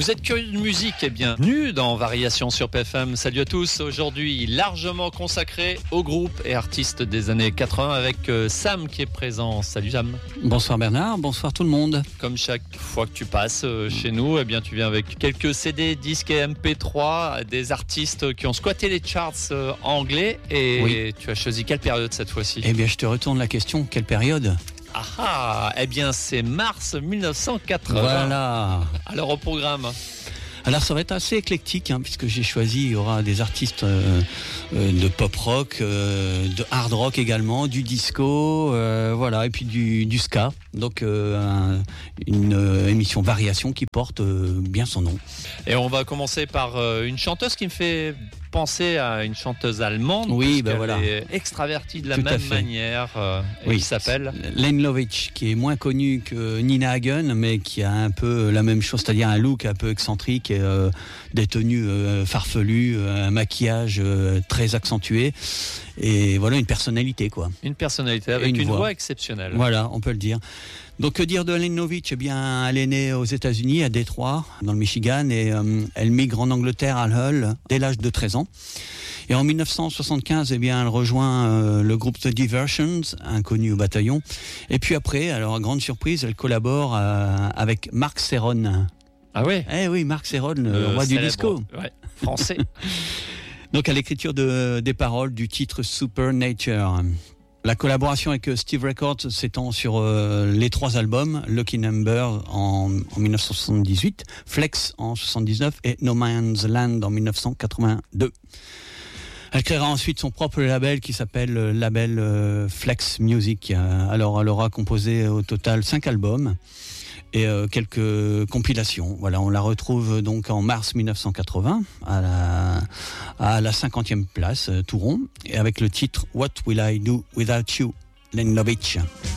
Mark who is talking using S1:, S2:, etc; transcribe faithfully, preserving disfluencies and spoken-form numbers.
S1: Vous êtes curieux de musique, eh bien, bienvenue dans Variations sur P F M. Salut à tous, aujourd'hui largement consacré aux groupes et artistes des années quatre-vingts avec euh, Sam qui est présent. Salut Sam.
S2: Bonsoir Bernard, bonsoir tout le monde.
S1: Comme chaque fois que tu passes euh, chez nous, eh bien, tu viens avec quelques C D, disques et M P trois, des artistes qui ont squatté les charts euh, anglais et oui. Tu as choisi quelle période cette fois-ci ?
S2: Eh bien je te retourne la question, quelle période ?
S1: Ah ah, eh bien c'est mars dix-neuf cent quatre-vingts.
S2: Voilà.
S1: Alors au programme.
S2: Alors ça va être assez éclectique hein, puisque j'ai choisi, il y aura des artistes euh, euh, de pop rock, euh, de hard rock également, du disco, euh, voilà, et puis du, du ska. Donc euh, un, une euh, émission variation qui porte euh, bien son nom.
S1: Et on va commencer par euh, une chanteuse qui me fait penser à une chanteuse allemande.
S2: Oui, ben voilà.
S1: Elle est extravertie de la
S2: Tout
S1: même manière. Euh,
S2: oui,
S1: qui s'appelle
S2: Lene Lovitch, qui est moins connue que Nina Hagen, mais qui a un peu la même chose, c'est-à-dire un look un peu excentrique, et, euh, des tenues euh, farfelues, un maquillage euh, très accentué, et voilà une personnalité quoi.
S1: Une personnalité avec une, une voix. voix exceptionnelle.
S2: Voilà, on peut le dire. Donc que dire de Lene Lovitch ? Eh bien, elle est née aux États-Unis, à Détroit, dans le Michigan, et euh, elle migre en Angleterre à Hull dès l'âge de treize ans. Et en dix-neuf cent soixante-quinze, eh bien, elle rejoint euh, le groupe The Diversions, inconnu au bataillon. Et puis après, alors grande surprise, elle collabore euh, avec Marc Serron.
S1: Ah ouais ?
S2: Eh oui, Marc Serron, le, le roi
S1: célèbre,
S2: du disco.
S1: Ouais, français.
S2: Donc à l'écriture de, des paroles du titre Supernature. La collaboration avec Steve Records s'étend sur euh, les trois albums, Lucky Number en, en dix-neuf cent soixante-dix-huit, Flex en soixante-dix-neuf et No Man's Land en dix-neuf cent quatre-vingt-deux. Elle créera ensuite son propre label qui s'appelle le label euh, Flex Music. Alors elle aura composé au total cinq albums et euh, quelques compilations. Voilà, on la retrouve donc en mars dix-neuf cent quatre-vingts à la, à la cinquantième place, euh, tout rond, et avec le titre What Will I Do Without You, Lene Lovitch.